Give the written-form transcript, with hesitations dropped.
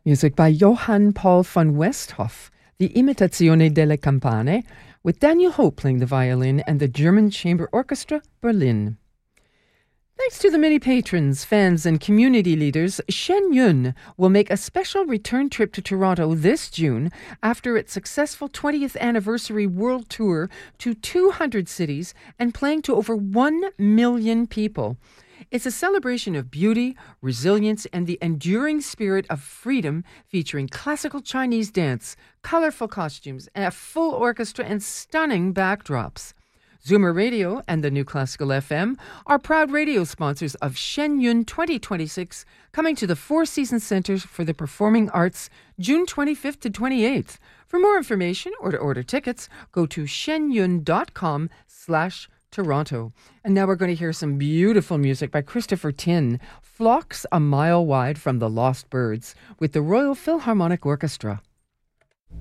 Music by Johann Paul von Westhoff, the Imitazione delle Campane, with Daniel Hope playing the violin and the German Chamber Orchestra, Berlin. Thanks to the many patrons, fans, and community leaders, Shen Yun will make a special return trip to Toronto this June after its successful 20th anniversary world tour to 200 cities and playing to over 1 million people. It's a celebration of beauty, resilience, and the enduring spirit of freedom, featuring classical Chinese dance, colorful costumes, a full orchestra, and stunning backdrops. Zoomer Radio and the New Classical FM are proud radio sponsors of Shen Yun 2026, coming to the Four Seasons Centers for the Performing Arts June 25th to 28th. For more information or to order tickets, go to shenyun.com/Toronto. And now we're going to hear some beautiful music by Christopher Tin, Flocks a Mile Wide from the Lost Birds, with the Royal Philharmonic Orchestra.